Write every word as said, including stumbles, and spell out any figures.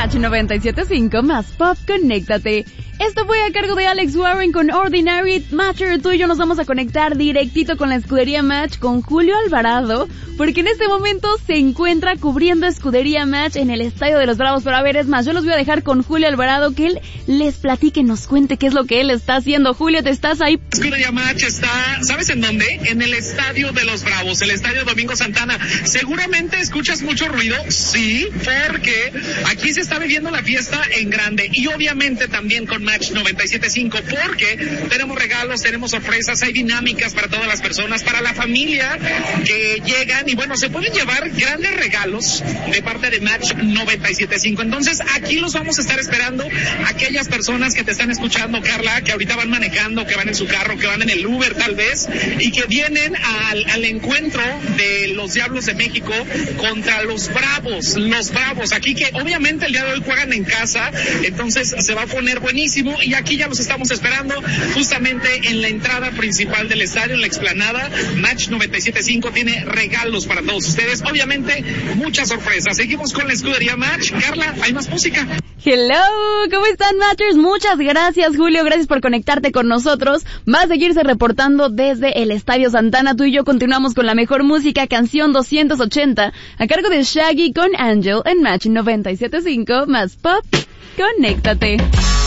Match noventa y siete punto cinco más Pop, conéctate. Esto fue a cargo de Alex Warren con Ordinary. Matcher, tú y yo nos vamos a conectar directito con la escudería Match, con Julio Alvarado, porque en este momento se encuentra cubriendo escudería Match en el Estadio de los Bravos. Pero a ver, es más, yo los voy a dejar con Julio Alvarado, que él les platique, nos cuente qué es lo que él está haciendo. Julio, ¿te estás ahí? Escudería Match está, ¿sabes en dónde? En el Estadio de los Bravos, el Estadio Domingo Santana. Seguramente escuchas mucho ruido, sí, porque aquí se está viviendo la fiesta en grande, y obviamente también con Match noventa y siete punto cinco, porque tenemos regalos, tenemos sorpresas, hay dinámicas para todas las personas, para la familia que llegan, y bueno, se pueden llevar grandes regalos de parte de Match noventa y siete punto cinco. Entonces aquí los vamos a estar esperando, aquellas personas que te están escuchando, Carla, que ahorita van manejando, que van en su carro, que van en el Uber tal vez, y que vienen al, al encuentro de los Diablos de México contra los Bravos, los Bravos, aquí que obviamente el día de hoy juegan en casa, entonces se va a poner buenísimo, y aquí ya los estamos esperando justamente en la entrada principal del estadio, en la explanada. Match noventa y siete punto cinco tiene regalos para todos ustedes, obviamente muchas sorpresas. Seguimos con la escudería Match. Carla, hay más música. Hello, ¿cómo están, Matchers? Muchas gracias, Julio, gracias por conectarte con nosotros. Va a seguirse reportando desde el Estadio Santana. Tú y yo continuamos con la mejor música, canción doscientos ochenta, a cargo de Shaggy con Angel en Match noventa y siete punto cinco más Pop. Conéctate.